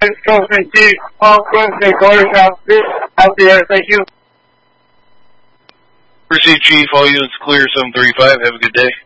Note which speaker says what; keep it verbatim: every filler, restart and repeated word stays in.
Speaker 1: Conference Chief, Conference recording out there. Thank you.
Speaker 2: Proceed, Chief. All units clear. seven thirty-five. Have a good day.